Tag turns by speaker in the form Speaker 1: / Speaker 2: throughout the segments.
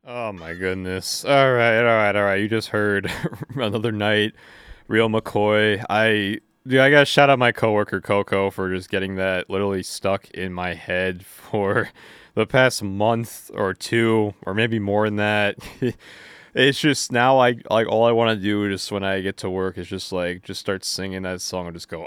Speaker 1: Oh my goodness. All right. You just heard Another Night, Real McCoy. I gotta shout out my coworker Coco for just getting that literally stuck in my head for the past month or two, or maybe more than that. It's just now like all I want to do just when I get to work is just start singing that song and just go,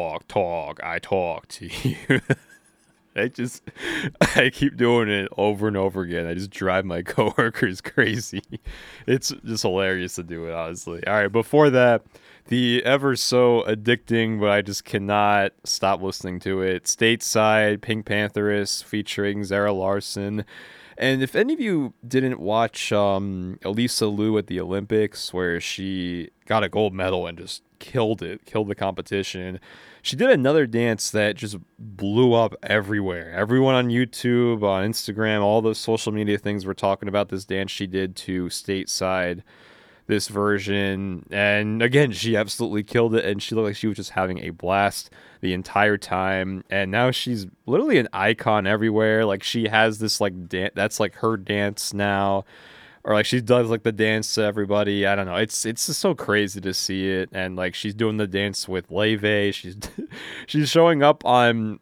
Speaker 1: I talk to you. I just I keep doing it over and over again. I just drive my coworkers crazy. It's just hilarious to do it, honestly. All right, before that, the ever so addicting, but I just cannot stop listening to it. Stateside, Pink Pantheress featuring Zara Larson. And if any of you didn't watch Elisa Liu at the Olympics, where she got a gold medal and just killed the competition, she did another dance that just blew up everywhere. Everyone on YouTube, on Instagram, all those social media things were talking about this dance she did to Stateside, this version. And again, she absolutely killed it, and she looked like she was just having a blast the entire time. And now she's literally an icon everywhere. Like, she has this like that's like her dance now, or like she does like the dance to everybody. I don't know. It's just so crazy to see it, and like she's doing the dance with Leve. She's she's showing up on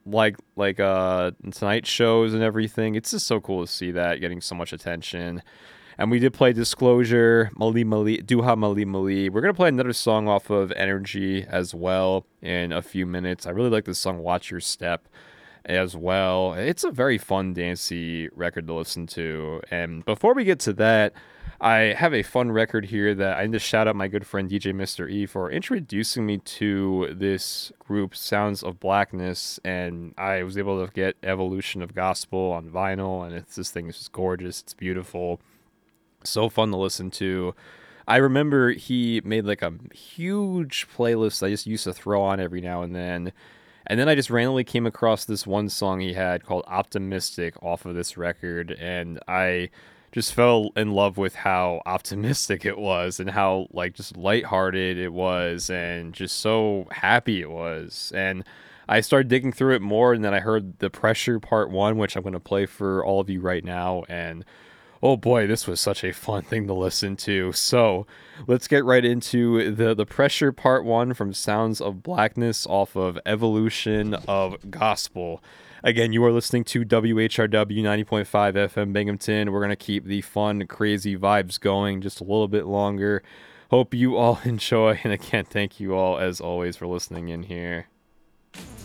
Speaker 1: Tonight shows and everything. It's just so cool to see that getting so much attention. And we did play Disclosure, Mali Mali, Duha Mali Mali. We're gonna play another song off of Energy as well in a few minutes. I really like this song, Watch Your Step, as well. It's a very fun, dancey record to listen to. And before we get to that, I have a fun record here that I need to shout out my good friend DJ Mr. E for introducing me to this group, Sounds of Blackness, and I was able to get Evolution of Gospel on vinyl, and this thing is just gorgeous. It's beautiful, so fun to listen to. I remember he made like a huge playlist I just used to throw on every now and then. And then I just randomly came across this one song he had called Optimistic off of this record, and I just fell in love with how optimistic it was and how like just lighthearted it was and just so happy it was. And I started digging through it more, and then I heard The Pressure Part 1, which I'm going to play for all of you right now, and oh boy, this was such a fun thing to listen to. So let's get right into the Pressure Part 1 from Sounds of Blackness off of Evolution of Gospel. Again, you are listening to WHRW 90.5 FM Binghamton. We're going to keep the fun, crazy vibes going just a little bit longer. Hope you all enjoy. And again, thank you all, as always, for listening in here.